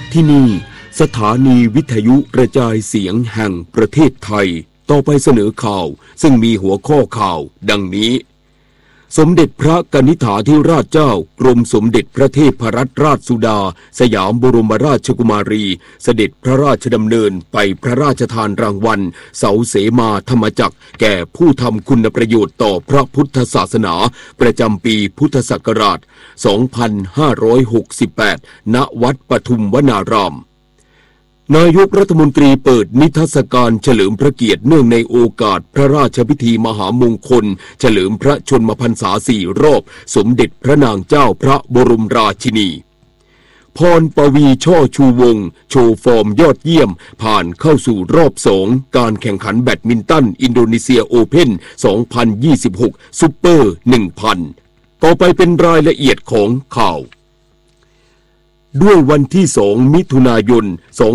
ที่นี่สถานีวิทยุกระจายเสียงแห่งประเทศไทยต่อไปเสนอข่าวซึ่งมีหัวข้อข่าวดังนี้สมเด็จพระกนิษฐาธิราชเจ้ากรมสมเด็จพระเทพรัตนราชสุดาสยามบรมราชกุมารีเสด็จพระราชดำเนินไปพระราชทานรางวัลเสาเสมาธรรมจักรแก่ผู้ทำคุณประโยชน์ต่อพระพุทธศาสนาประจำปีพุทธศักราช 2568 ณ วัดปทุมวนารามนายกรัฐมนตรีเปิดนิทรรศการเฉลิมพระเกียรติเนื่องในโอกาสพระราชพิธีมหามงคลเฉลิมพระชนมพรรษา4 รอบสมเด็จพระนางเจ้าพระบรมราชินีพรปวีช่อชูวงศ์โชว์ฟอร์มยอดเยี่ยมผ่านเข้าสู่รอบ2การแข่งขันแบดมินตันอินโดนีเซียโอเพ่น 2026 ซุปเปอร์ 1,000 ต่อไปเป็นรายละเอียดของข่าวด้วยวันที่2 มิถุนายน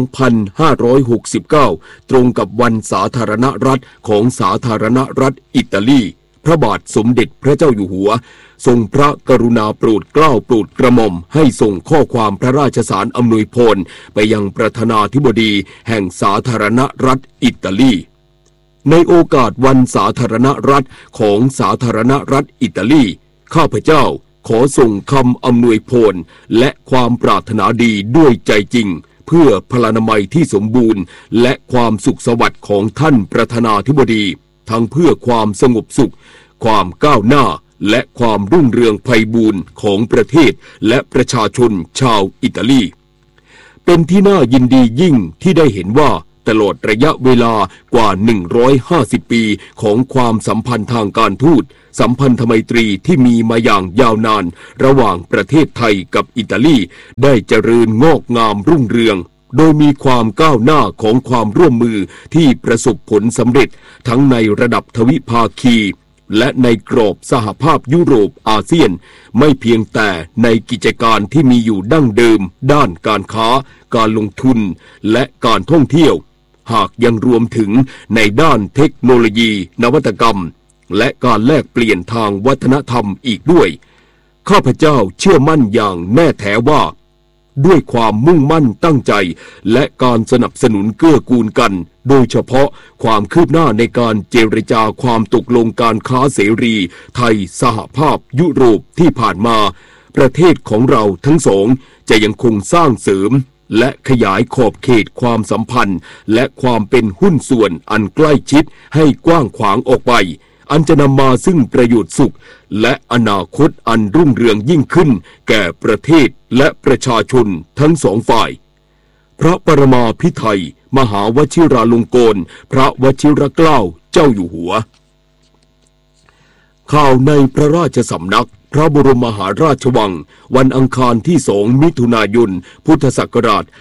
2569 ตรงกับวันสาธารณรัฐของสาธารณรัฐอิตาลีพระบาทสมเด็จพระเจ้าอยู่หัวทรงพระกรุณาโปรดเกล้าโปรดกระหม่อมให้ส่งข้อความพระราชสารอำนวยพรไปยังประธานาธิบดีแห่งสาธารณรัฐอิตาลีในโอกาสวันสาธารณรัฐของสาธารณรัฐอิตาลีข้าพเจ้าขอส่งคำอำนวยพรและความปรารถนาดีด้วยใจจริงเพื่อพลานามัยที่สมบูรณ์และความสุขสวัสดิ์ของท่านประธานาธิบดีทั้งเพื่อความสงบสุขความก้าวหน้าและความรุ่งเรืองไพบูรย์ของประเทศและประชาชนชาวอิตาลีเป็นที่น่ายินดียิ่งที่ได้เห็นว่าตลอดระยะเวลากว่า150 ปีของความสัมพันธ์ทางการทูตสัมพันธไมตรีที่มีมาอย่างยาวนานระหว่างประเทศไทยกับอิตาลีได้เจริญงอกงามรุ่งเรืองโดยมีความก้าวหน้าของความร่วมมือที่ประสบผลสำเร็จทั้งในระดับทวิภาคีและในกรอบสหภาพยุโรปอาเซียนไม่เพียงแต่ในกิจการที่มีอยู่ดั้งเดิมด้านการค้าการลงทุนและการท่องเที่ยวหากยังรวมถึงในด้านเทคโนโลยีนวัตกรรมและการแลกเปลี่ยนทางวัฒนธรรมอีกด้วยข้าพเจ้าเชื่อมั่นอย่างแน่แท้ว่าด้วยความมุ่งมั่นตั้งใจและการสนับสนุนเกื้อกูลกันโดยเฉพาะความคืบหน้าในการเจรจาความตกลงการค้าเสรีไทยสหภาพยุโรปที่ผ่านมาประเทศของเราทั้งสองจะยังคงสร้างเสริมและขยายขอบเขตความสัมพันธ์และความเป็นหุ้นส่วนอันใกล้ชิดให้กว้างขวางออกไปอันจะนำมาซึ่งประโยชน์สุขและอนาคตอันรุ่งเรืองยิ่งขึ้นแก่ประเทศและประชาชนทั้งสองฝ่ายพระปรมาภิไธยมหาวชิราลงกรณ์พระวชิรเกล้าเจ้าอยู่หัวข่าวในพระราชสำนักพระบรมมหาราชวังวันอังคารที่2 มิถุนายน พุทธศักราช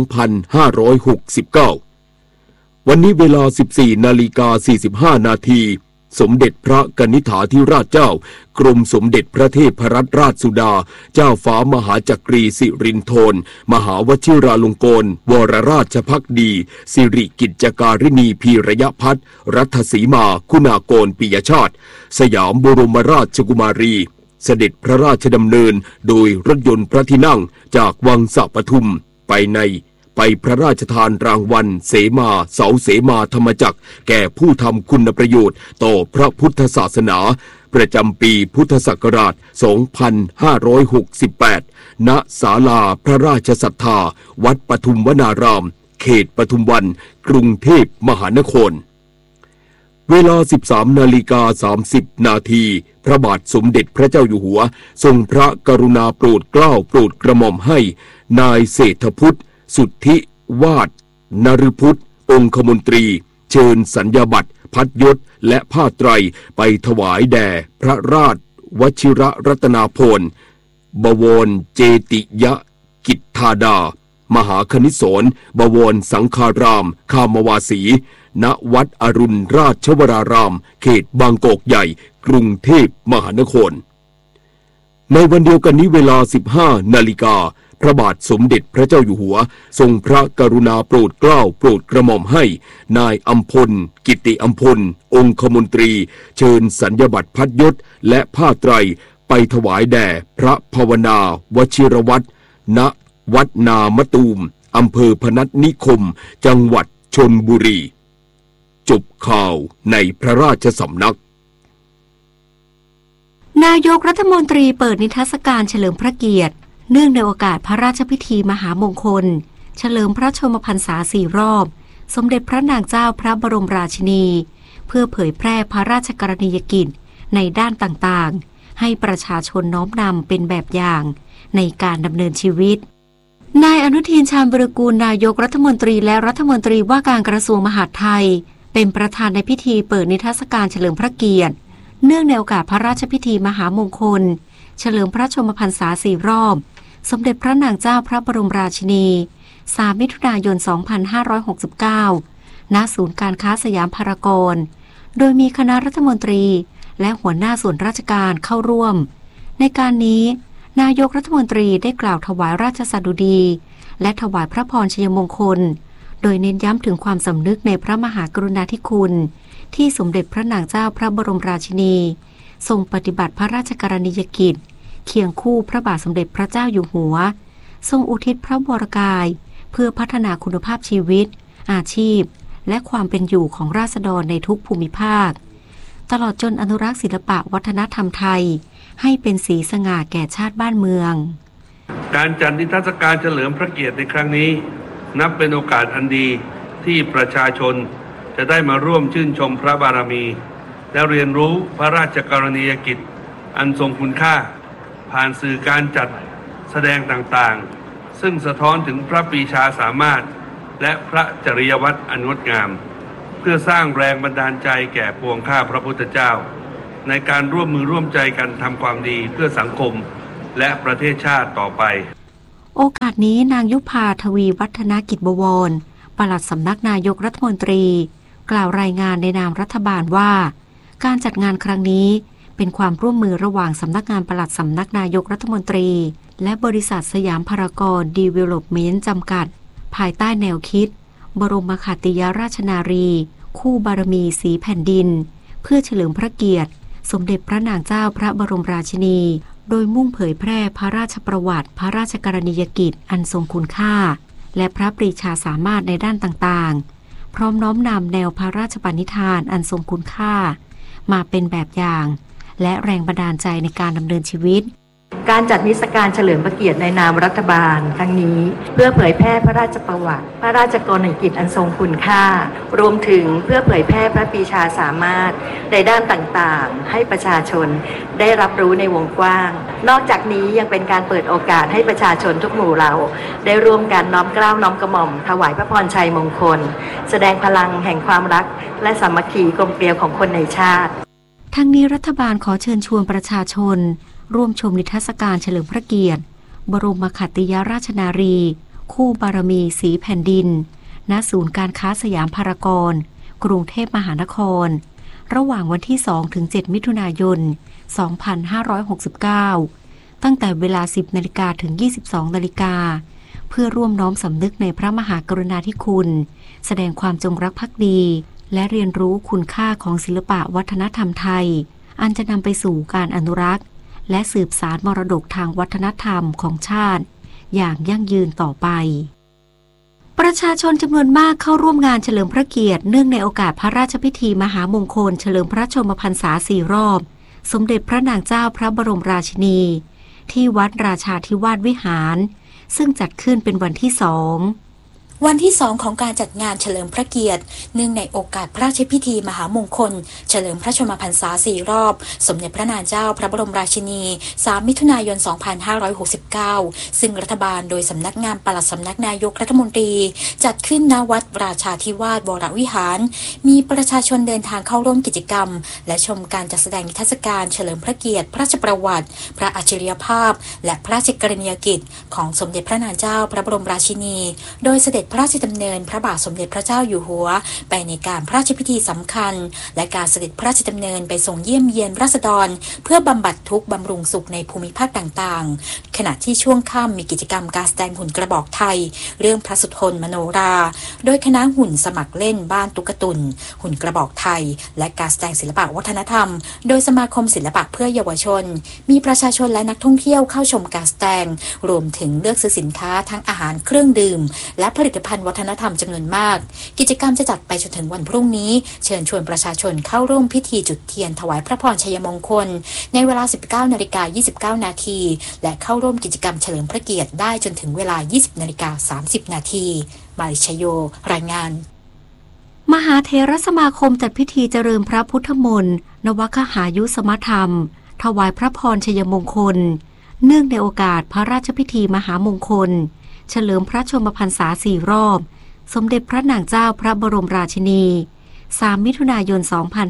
2569 วันนี้เวลา 14:45 นาทีสมเด็จพระกนิษฐาธิราชเจ้ากรมสมเด็จพระเทพรัตนราชสุดาเจ้าฟ้ามหาจักรีสิรินธรมหาวชิราลงกรณ์วรราชภักดีสิริกิจจการิณีพีระยะพัฒน์รัฐสีมาคุณากรปิยชาติสยามบรมราชกุมารีเสด็จพระราชดำเนินโดยรถยนต์พระที่นั่งจากวังสะปทุมไปพระราชทานรางวัลเสมาเสาเสมาธรรมจักรแก่ผู้ทำคุณประโยชน์ต่อพระพุทธศาสนาประจำปีพุทธศักราช 2568 ณ ศาลาพระราชศรัทธาวัดปทุมวนารามเขตปทุมวันกรุงเทพมหานครเวลา 13:30 นาทีพระบาทสมเด็จพระเจ้าอยู่หัวทรงพระกรุณาโปรดเกล้าโปรดกระหม่อมให้นายเศรษฐพุทธสุทธิวาทนฤพุทธองคมนตรีเชิญสัญญาบัตรพัดยศและผ้าไตรไปถวายแด่พระราชวชิรรัตนาภรณ์บวรเจติยกิจธาดามหาคณิศรบวรสังฆารามคามวาสีณวัดอรุณราชวรารามเขตบางกอกใหญ่กรุงเทพมหานครในวันเดียวกันนี้เวลา 15 นาฬิกาพระบาทสมเด็จพระเจ้าอยู่หัวทรงพระกรุณาโปรดเกล้าโปรดกระหม่อมให้นายอัมพลกิติอัมพลองคมนตรีเชิญสัญญาบัตรพัดยศและผ้าไตรไปถวายแด่พระภาวนาวชิรวัตรณวัดนามตูมอำเภอพนัสนิคมจังหวัดชลบุรีจบข่าวในพระราชสำนักนายกรัฐมนตรีเปิดนิทรรศการเฉลิมพระเกียรติเนื่องในโอกาสพระราชพิธีมหามงคลเฉลิมพระชนมพรรษา4 รอบสมเด็จพระนางเจ้าพระบรมราชินีเพื่อเผยแพร่พระราชกรณียกิจในด้านต่างๆให้ประชาชนน้อมนำเป็นแบบอย่างในการดำเนินชีวิตนายอนุทิน ชาญวิรากูลนายกรัฐมนตรีและรัฐมนตรีว่าการกระทรวงมหาดไทยเป็นประธานในพิธีเปิดนิทรรศการเฉลิมพระเกียรติเนื่องในโอกาสพระราชพิธีมหามงคลเฉลิมพระชนมพรรษา4 รอบสมเด็จพระนางเจ้าพระบรมราชินี3 มิถุนายน 2569 ณ ศูนย์การค้าสยามพารากอนโดยมีคณะรัฐมนตรีและหัวหน้าส่วนราชการเข้าร่วมในการนี้นายกรัฐมนตรีได้กล่าวถวายราชสดุดีและถวายพระพรชัยมงคลโดยเน้นย้ำถึงความสำนึกในพระมหากรุณาธิคุณที่สมเด็จพระนางเจ้าพระบรมราชินีทรงปฏิบัติพระราชกรณียกิจเคียงคู่พระบาทสมเด็จพระเจ้าอยู่หัวทรงอุทิศพระวรกายเพื่อพัฒนาคุณภาพชีวิตอาชีพและความเป็นอยู่ของราษฎรในทุกภูมิภาคตลอดจนอนุรักษ์ศิลปะวัฒนธรรมไทยให้เป็นสีสง่าแก่ชาติบ้านเมืองการจัดนิทรรศการเฉลิมพระเกียรติในครั้งนี้นับเป็นโอกาสอันดีที่ประชาชนจะได้มาร่วมชื่นชมพระบารมีและเรียนรู้พระราชกรณียกิจอันทรงคุณค่าผ่านสื่อการจัดแสดงต่างๆซึ่งสะท้อนถึงพระปรีชาสามารถและพระจริยวัตรอันงดงามเพื่อสร้างแรงบันดาลใจแก่ปวงข้าพระพุทธเจ้าในการร่วมมือร่วมใจกันทำความดีเพื่อสังคมและประเทศชาติต่อไปโอกาสนี้นางยุพาทวีวัฒนกิจบวรปลัดสำนักนายกรัฐมนตรีกล่าวรายงานในนามรัฐบาลว่าการจัดงานครั้งนี้เป็นความร่วมมือระหว่างสำนักงานปลัดสำนักนายกรัฐมนตรีและบริษัทสยามพารากอนดีเวล็อปเมนต์จำกัดภายใต้แนวคิดบรมขัตติยราชนารีคู่บารมีสีแผ่นดินเพื่อเฉลิมพระเกียรติสมเด็จพระนางเจ้าพระบรมราชินีโดยมุ่งเผยแพร่พระราชประวัติพระราชกรณียกิจอันทรงคุณค่าและพระปรีชาสามารถในด้านต่างๆพร้อมน้อมนำแนวพระราชปณิธานอันทรงคุณค่ามาเป็นแบบอย่างและแรงบันดาลใจในการดำเนินชีวิตการจัดนิทรรศการเฉลิมพระเกียรติในนามรัฐบาลครั้งนี้เพื่อเผยแพร่พระราชประวัติพระราชกรณียกิจอันทรงคุณค่ารวมถึงเพื่อเผยแพร่พระปรีชาสามารถในด้านต่างๆให้ประชาชนได้รับรู้ในวงกว้างนอกจากนี้ยังเป็นการเปิดโอกาสให้ประชาชนทุกหมู่เหล่าได้ร่วมกันน้อมเกล้าน้อมกระหม่อมถวายพระพรชัยมงคลแสดงพลังแห่งความรักและสามัคคีกลมเกลียวของคนในชาติทั้งนี้รัฐบาลขอเชิญชวนประชาชนร่วมชมนิทรรศการเฉลิมพระเกียรติบรมขัตติยราชนารีคู่บารมีสีแผ่นดินณศูนย์การค้าสยามพารากอนกรุงเทพมหานครระหว่างวันที่ 2-7 มิถุนายน 2569 ตั้งแต่เวลา 10 นาฬิกาถึง 22 นาฬิกาเพื่อร่วมน้อมสำนึกในพระมหากรุณาธิคุณแสดงความจงรักภักดีและเรียนรู้คุณค่าของศิลปะวัฒนธรรมไทยอันจะนำไปสู่การอนุรักษ์และสืบสานมรดกทางวัฒนธรรมของชาติอย่างยั่งยืนต่อไปประชาชนจำนวนมากเข้าร่วมงานเฉลิมพระเกียรติเนื่องในโอกาสพระราชพิธีมหามงคลเฉลิมพระชนมพรรษา4 รอบสมเด็จพระนางเจ้าพระบรมราชินีที่วัดราชาธิวาสวิหารซึ่งจัดขึ้นเป็นวันที่ 2 วันที่ 2ของการจัดงานเฉลิมพระเกียรติเนื่องในโอกาสพระราชพิธีมหามงคลเฉลิมพระชนมพรรษา4 รอบสมเด็จพระนางเจ้าพระบรมราชินี3 มิถุนายน 2569ซึ่งรัฐบาลโดยสำนักงานปลัดสำนักนายกรัฐมนตรีจัดขึ้นณวัดราชาธิวาสวรวิหารมีประชาชนเดินทางเข้าร่วมกิจกรรมและชมการจัดแสดงนิทรรศการเฉลิมพระเกียรติพระราชประวัติพระอัจฉริยภาพและพระราชกรณียกิจของสมเด็จพระนางเจ้าพระบรมราชินีโดยเสด็จพระราชดำเนินพระบาทสมเด็จพระเจ้าอยู่หัวไปในการพระราชพิธีสำคัญและการเสด็จพระราชดำเนินไปส่งเยี่ยมเยียนราษฎรเพื่อบำบัดทุกข์บำรุงสุขในภูมิภาคต่างๆขณะที่ช่วงค่ำมีกิจกรรมการแสดงหุ่นกระบอกไทยเรื่องพระสุทนมโนราโดยคณะหุ่นสมัครเล่นบ้านตุ๊กตุนหุ่นกระบอกไทยและการแสดงศิลปะวัฒนธรรมโดยสมาคมศิลปะเพื่อเยาวชนมีประชาชนและนักท่องเที่ยวเข้าชมการแสดงรวมถึงเลือกซื้อสินค้าทั้งอาหารเครื่องดื่มและผลิตภัณฑ์วัฒนธรรมจำนวนมากกิจกรรมจะจัดไปจนถึงวันพรุ่งนี้เชิญชวนประชาชนเข้าร่วมพิธีจุดเทียนถวายพระพรชัยมงคลในเวลา 19:29 นาทีและเข้าร่วมกิจกรรมเฉลิมพระเกียรติได้จนถึงเวลา 20:30 นาทีมาริชโยรายงานมหาเถรสมาคมจัดพิธีเจริญพระพุทธมนต์นวคหายุสมธรรมถวายพระพรชัยมงคลเนื่องในโอกาสพระราชพิธีมหามงคลเฉลิมพระชนมพรรษา4 รอบสมเด็จพระนางเจ้าพระบรมราชินี3 มิถุนายน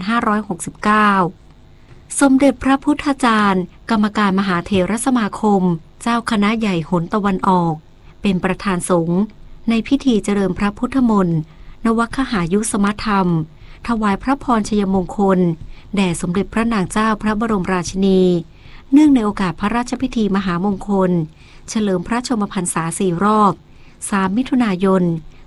2569สมเด็จพระพุทธจารย์กรรมการมหาเถรสมาคมเจ้าคณะใหญ่หนตะวันออกเป็นประธานสงฆ์ในพิธีเจริญพระพุทธมนต์นวคหายุสมธรรมถวายพระพรชัยมงคลแด่สมเด็จพระนางเจ้าพระบรมราชินีเนื่องในโอกาสพระราชพิธีมหามงคลเฉลิมพระชนมพรรษา4 รอบ3 มิถุนายน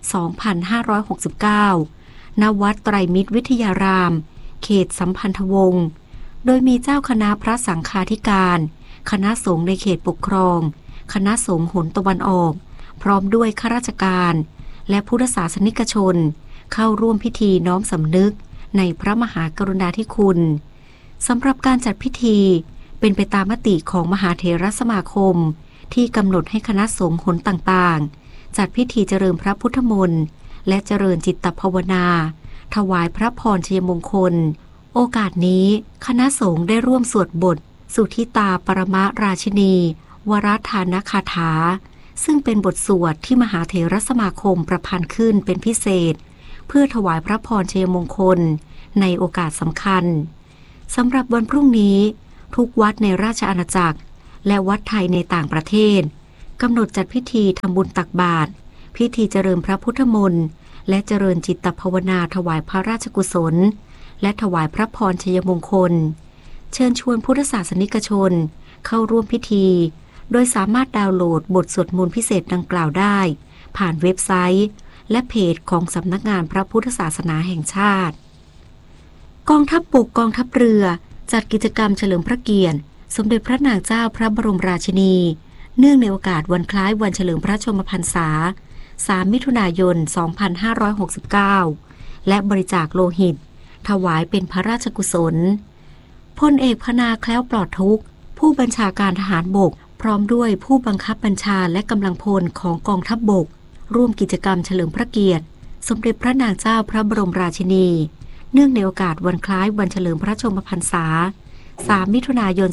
2569 ณ วัดไตรมิตรวิทยาราม เขตสัมพันธวงศ์โดยมีเจ้าคณะพระสังฆาธิการคณะสงฆ์ในเขตปกครองคณะสงฆ์หนตะวันออกพร้อมด้วยข้าราชการและพุทธศาสนิกชนเข้าร่วมพิธีน้อมสำนึกในพระมหากรุณาธิคุณสำหรับการจัดพิธีเป็นไปตามมติของมหาเถรสมาคมที่กำหนดให้คณะสงฆ์หนต่างๆจัดพิธีเจริญพระพุทธมนต์และเจริญจิตภาวนาถวายพระพรชัยมงคลโอกาสนี้คณะสงฆ์ได้ร่วมสวดบทสุทธิตาปรมราชินีวรทานคาถาซึ่งเป็นบทสวดที่มหาเถรสมาคมประพันธ์ขึ้นเป็นพิเศษเพื่อถวายพระพรชัยมงคลในโอกาสสำคัญสำหรับวันพรุ่งนี้ทุกวัดในราชอาณาจักรและวัดไทยในต่างประเทศกำหนดจัดพิธีทำบุญตักบาตรพิธีเจริญพระพุทธมนต์และเจริญจิตภาวนาถวายพระราชกุศลและถวายพระพรชัยมงคลเชิญชวนพุทธศาสนิกชนเข้าร่วมพิธีโดยสามารถดาวน์โหลดบทสวดมนต์พิเศษดังกล่าวได้ผ่านเว็บไซต์และเพจของสำนักงานพระพุทธศาสนาแห่งชาติกองทัพบกกองทัพเรือจัดกิจกรรมเฉลิมพระเกียรติสมเด็จพระนางเจ้าพระบรมราชินีเนื่องในโอกาสวันคล้ายวันเฉลิมพระชนมพรรษา3 มิถุนายน 2569และบริจาคโลหิตถวายเป็นพระราชกุศลพลเอกพนาแคล้วปลอดทุกข์ผู้บัญชาการทหารบกพร้อมด้วยผู้บังคับบัญชาและกำลังพลของกองทัพบกร่วมกิจกรรมเฉลิมพระเกียรติสมเด็จพระนางเจ้าพระบรมราชินีเนื่องในโอกาสวันคล้ายวันเฉลิมพระชนมพรรษา3 มิถุนายน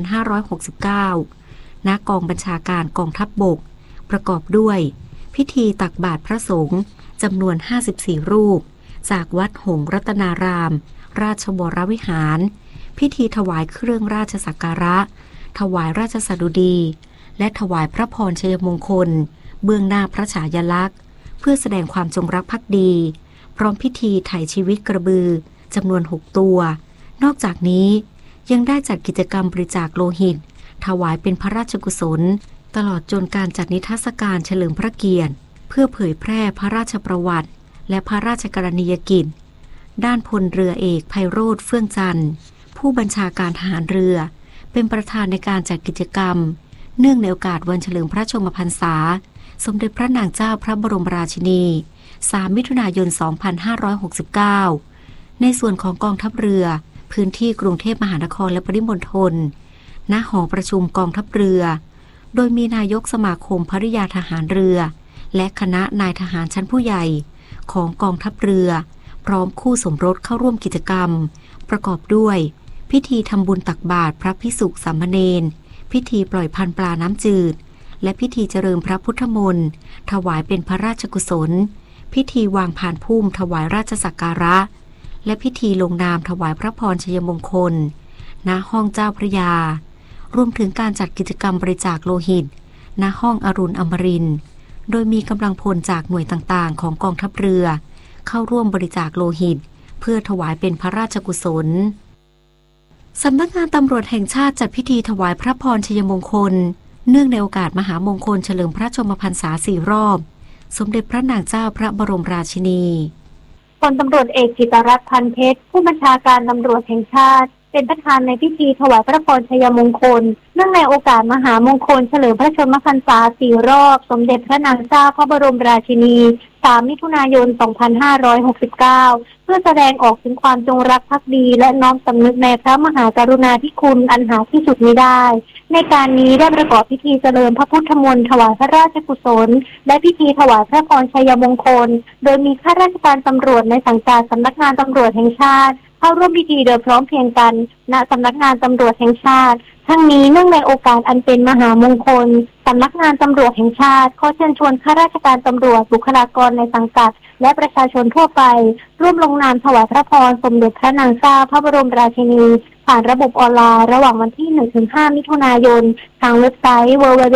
2569 ณ กองบัญชาการกองทัพบกประกอบด้วยพิธีตักบาตรพระสงฆ์จำนวน54 รูปจากวัดหงส์รัตนารามราชวรวิหารพิธีถวายเครื่องราชสักการะถวายราชสดุดีและถวายพระพรชัยมงคลเบื้องหน้าพระฉายาลักษณ์เพื่อแสดงความจงรักภักดีพร้อมพิธีไถ่ชีวิตกระบือจำนวน6 ตัวนอกจากนี้ยังได้จัดกิจกรรมบริจาคโลหิตถวายเป็นพระราชกุศลตลอดจนการจัดนิทรรศการเฉลิมพระเกียรติเพื่อเผยแพร่พระราชประวัติและพระราชกรณียกิจด้านพลเรือเอกไพโรจน์เฟื่องจันทร์ผู้บัญชาการทหารเรือเป็นประธานในการจัดกิจกรรมเนื่องในโอกาสวันเฉลิมพระชนมพรรษาสมเด็จพระนางเจ้าพระบรมราชินี3 มิถุนายน 2569ในส่วนของกองทัพเรือพื้นที่กรุงเทพมหานครและปริมณฑลณ หอประชุมกองทัพเรือโดยมีนายกสมาคมภริยาทหารเรือและคณะนายทหารชั้นผู้ใหญ่ของกองทัพเรือพร้อมคู่สมรสเข้าร่วมกิจกรรมประกอบด้วยพิธีทำบุญตักบาตรพระภิกษุสามเณรพิธีปล่อยพันปลาน้ำจืดและพิธีเจริญพระพุทธมนต์ถวายเป็นพระราชกุศลพิธีวางพานพุ่มถวายราชสักการะและพิธีลงนามถวายพระพรชัยมงคลณ ห้องเจ้าพระยารวมถึงการจัดกิจกรรมบริจาคโลหิตณ ห้องอรุณอมรินทร์โดยมีกำลังพลจากหน่วยต่างๆของกองทัพเรือเข้าร่วมบริจาคโลหิตเพื่อถวายเป็นพระราชกุศลสำนักงานตำรวจแห่งชาติจัดพิธีถวายพระพรชัยมงคลเนื่องในโอกาสมหามงคลเฉลิมพระชนมพรรษา4 รอบสมเด็จพระนางเจ้าพระบรมราชินีพลตำรวจเอกกิตรัตน์ พันเพชรผู้บัญชาการตำรวจแห่งชาติเป็นประธานในพิธีถวายพระพรชัยมงคลเนื่องในโอกาสมหามงคลเฉลิมพระชนมพรรษา4 รอบสมเด็จพระนางเจ้าพระบรมราชินี3 มิถุนายน 2569 เพื่อแสดงออกถึงความจงรักภักดีและน้อมสำนึกในพระมหากรุณาธิคุณอันหาที่สุดมิได้ในการนี้ได้ประกอบพิธีเจริญพระพุทธมนต์ถวายพระราชกุศลและพิธีถวายพระพรชัยมงคลโดยมีข้าราชการตำรวจในสังกัดสำนักงานตำรวจแห่งชาติเข้าร่วมพิธีโดยพร้อมเพรียงกันณสำนักงานตำรวจแห่งชาติทั้งนี้เนื่องในโอกาสอันเป็นมหามงคลสำนักงานตำรวจแห่งชาติขอเชิญชวนข้าราชการตำรวจบุคลากรในสังกัดและประชาชนทั่วไปร่วมลงนามถวายพระพรสมเด็จพระนางเจ้าพระบรมราชินีผ่านระบบออนไลน์ระหว่างวันที่ 1-5 มิถุนายนทางเว็บไซต์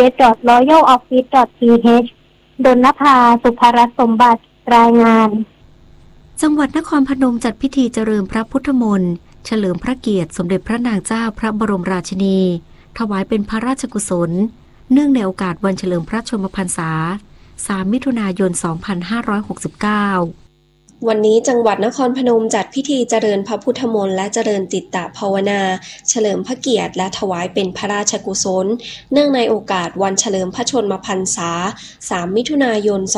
www.royaloffice.th ดลนภา สุภรัตน์สมบัติรายงานจังหวัดนครพนมจัดพิธีเจริญพระพุทธมนต์เฉลิมพระเกียรติสมเด็จพระนางเจ้าพระบรมราชินีถวายเป็นพระราชกุศลเนื่องในโอกาสวันเฉลิมพระชนมพรรษา3 มิถุนายน 2569 วันนี้จังหวัดนครพนมจัดพิธีเจริญพระพุทธมนต์และเจริญจิตตภาวนาเฉลิมพระเกียรติและถวายเป็นพระราชกุศลเนื่องในโอกาสวันเฉลิมพระชนมพรรษา3 มิถุนายน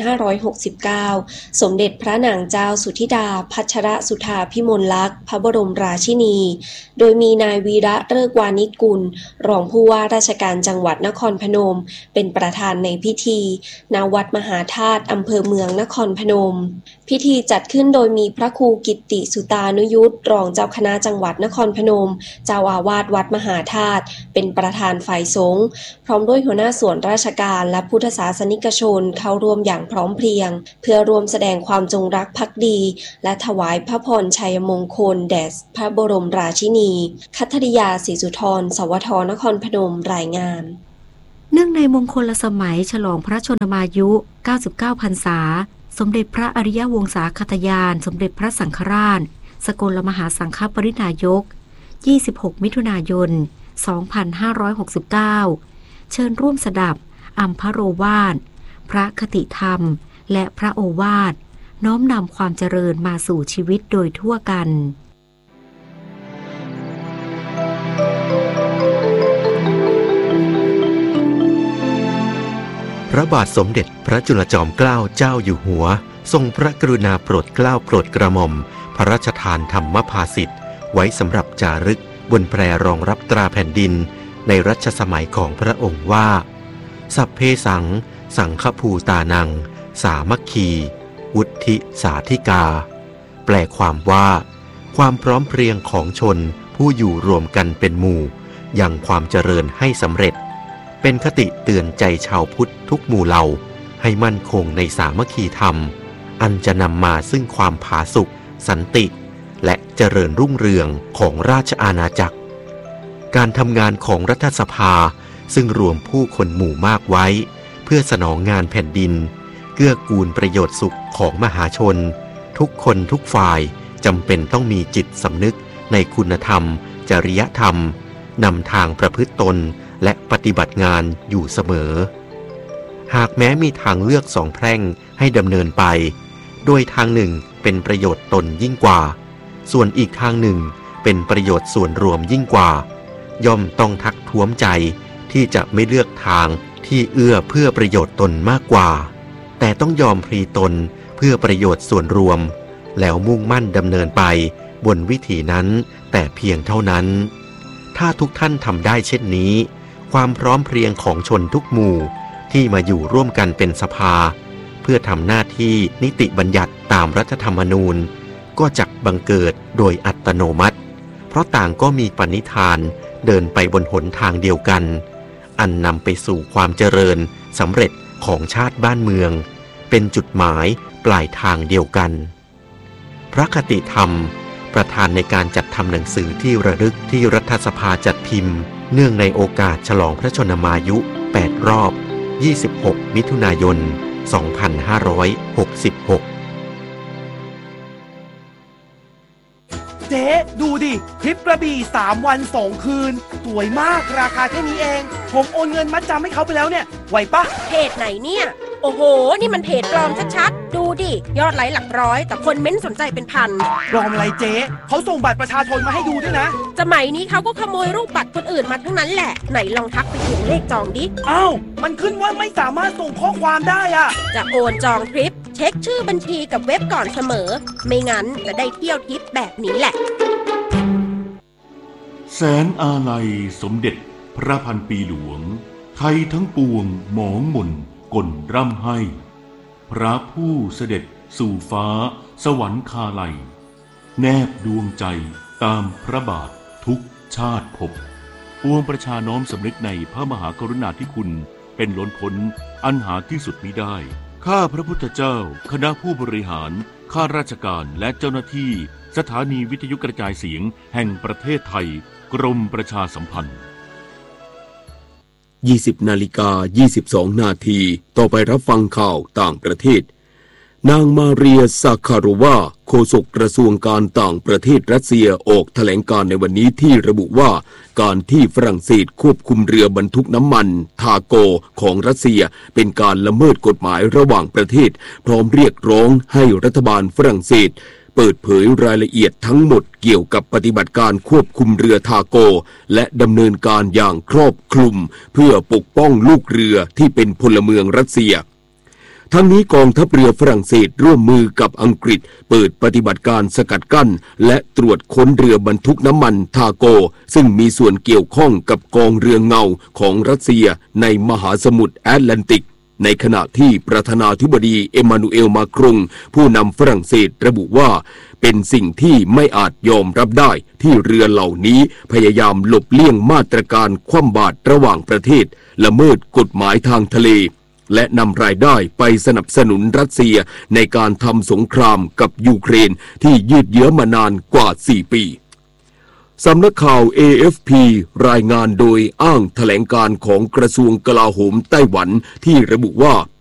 2569สมเด็จพระนางเจ้าสุธิดาพัชรสุธาภิมลลักษณ์พระบรมราชินีโดยมีนายวีระฤกษ์วานิชกุลรองผู้ว่าราชการจังหวัดนครพนมเป็นประธานในพิธีณวัดมหาธาตุอำเภอเมืองนครพนมพิธีจัดขึ้นโดยมีพระครูกิตติสุตานุยุตรองเจ้าคณะจังหวัดนครพนมเจ้าอาวาสวัดมหาธาตุเป็นประธานฝ่ายสงฆ์พร้อมด้วยหัวหน้าส่วนราชการและพุทธศาสนิกชนเข้าร่วมอย่างพร้อมเพรียงเพื่อรวมแสดงความจงรักภักดีและถวายพระพรชัยมงคลแด่พระบรมราชินีคัทริยาศรีสุธรสวทนครพนมรายงานเนื่องในมงคลสมัยฉลองพระชนมายุ 99 พรรษาสมเด็จพระอริยวงศาคตยานสมเด็จพระสังฆราชสกลมหาสังฆปรินายก26 มิถุนายน 2569เชิญร่วมสดับอัมพโรวาทพระคติธรรมและพระโอวาทน้อมนำความเจริญมาสู่ชีวิตโดยทั่วกันพระบาทสมเด็จพระจุลจอมเกล้าเจ้าอยู่หัวทรงพระกรุณาโปรดเกล้าโปรดกระหม่อมพระราชทานธรรมภาสิทธิ์ไว้สำหรับจารึกบนแพรรองรับตราแผ่นดินในรัชสมัยของพระองค์ว่าสัพเพสังสังฆภูตานังสามัคคีวุฒิสาธิกาแปลความว่าความพร้อมเพรียงของชนผู้อยู่รวมกันเป็นหมู่ยังความเจริญให้สำเร็จเป็นคติเตือนใจชาวพุทธทุกหมู่เหล่าให้มั่นคงในสามัคคีธรรมอันจะนำมาซึ่งความผาสุกสันติและเจริญรุ่งเรืองของราชอาณาจักรการทำงานของรัฐสภาซึ่งรวมผู้คนหมู่มากไว้เพื่อสนองงานแผ่นดินเกื้อกูลประโยชน์สุขของมหาชนทุกคนทุกฝ่ายจำเป็นต้องมีจิตสำนึกในคุณธรรมจริยธรรมนำทางประพฤติตนและปฏิบัติงานอยู่เสมอหากแม้มีทางเลือกสองแพร่งให้ดำเนินไปโดยทางหนึ่งเป็นประโยชน์ตนยิ่งกว่าส่วนอีกทางหนึ่งเป็นประโยชน์ส่วนรวมยิ่งกว่าย่อมต้องทักท้วมใจที่จะไม่เลือกทางที่เอื้อเพื่อประโยชน์ตนมากกว่าแต่ต้องยอมพลีตนเพื่อประโยชน์ส่วนรวมแล้วมุ่งมั่นดำเนินไปบนวิถีนั้นแต่เพียงเท่านั้นถ้าทุกท่านทำได้เช่นนี้ความพร้อมเพรียงของชนทุกหมู่ที่มาอยู่ร่วมกันเป็นสภาเพื่อทำหน้าที่นิติบัญญัติตามรัฐธรรมนูญก็จักบังเกิดโดยอัตโนมัติเพราะต่างก็มีปณิธานเดินไปบนหนทางเดียวกันอันนำไปสู่ความเจริญสำเร็จของชาติบ้านเมืองเป็นจุดหมายปลายทางเดียวกันพระคติธรรมประธานในการจัดทำหนังสือที่ระลึกที่รัฐสภาจัดพิมพ์เนื่องในโอกาสฉลองพระชนมายุ8 รอบ 26 มิถุนายน 2566 เจ๊ดูดิทริปกระบี่3 วัน 2 คืนสวยมากราคาแค่นี้เองผมโอนเงินมัดจำให้เขาไปแล้วเนี่ยไหวปะเพจไหนเนี่ยโอ้โหนี่มันเพจปลอมชัดๆดูดิยอดไลค์หลักร้อยแต่คนเม้นสนใจเป็นพันปลอมอะไรเจ๊เขาส่งบัตรประชาชนมาให้ดูด้วยนะสมัยนี้เขาก็ขโมยรูปบัตรคนอื่นมาทั้งนั้นแหละไหนลองทักไปถึงเลขจองดิอ้าวมันขึ้นว่าไม่สามารถส่งข้อความได้อะจะโอนจองทริปเช็คชื่อบัญชีกับเว็บก่อนเสมอไม่งั้นจะได้เที่ยวทริปแบบนี้แหละแสนอาลัยสมเด็จพระพันปีหลวงไทยทั้งปวงหมองหม่นก่นร่ำให้พระผู้เสด็จสู่ฟ้าสวรรคาลัยแนบดวงใจตามพระบาททุกชาติภพปวงประชาน้อมสำนึกในพระมหากรุณาธิคุณเป็นล้นพ้นอันหาที่สุดมิได้ข้าพระพุทธเจ้าคณะผู้บริหารข้าราชการและเจ้าหน้าที่สถานีวิทยุกระจายเสียงแห่งประเทศไทยกรมประชาสัมพันธ์ 20:22 นาทีต่อไปรับฟังข่าวต่างประเทศนางมาเรียซาคาโรวาโฆษกกระทรวงการต่างประเทศรัสเซียออกแถลงการในวันนี้ที่ระบุว่าการที่ฝรั่งเศสควบคุมเรือบรรทุกน้ำมันทาโกของรัสเซียเป็นการละเมิดกฎหมายระหว่างประเทศพร้อมเรียกร้องให้รัฐบาลฝรั่งเศสเปิดเผยรายละเอียดทั้งหมดเกี่ยวกับปฏิบัติการควบคุมเรือทาโกและดำเนินการอย่างครอบคลุมเพื่อปกป้องลูกเรือที่เป็นพลเมืองรัสเซียทั้งนี้กองทัพเรือฝรั่งเศสร่วมมือกับอังกฤษเปิดปฏิบัติการสกัดกั้นและตรวจค้นเรือบรรทุกน้ำมันทาโกซึ่งมีส่วนเกี่ยวข้องกับกองเรือเงาของรัสเซียในมหาสมุทรแอตแลนติกในขณะที่ประธานาธิบดีเอมานูเอลมาครงผู้นำฝรั่งเศสระบุว่าเป็นสิ่งที่ไม่อาจยอมรับได้ที่เรือเหล่านี้พยายามหลบเลี่ยงมาตรการคว่ำบาตรระหว่างประเทศละเมิดกฎหมายทางทะเลและนำรายได้ไปสนับสนุนรัสเซียในการทำสงครามกับยูเครนที่ยืดเยื้อมานานกว่า4 ปีสำนักข่าว AFP รายงานโดยอ้างแถลงการของกระทรวงกลาโหมไต้หวันที่ระบุว่า